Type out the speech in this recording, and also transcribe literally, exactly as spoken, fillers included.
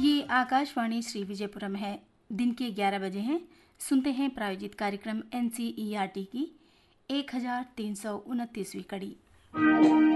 ये आकाशवाणी श्री विजयपुरम है। दिन के ग्यारह बजे हैं। सुनते हैं प्रायोजित कार्यक्रम N C E R T की एक हजार तीन सौ उनतीसवीं कड़ी।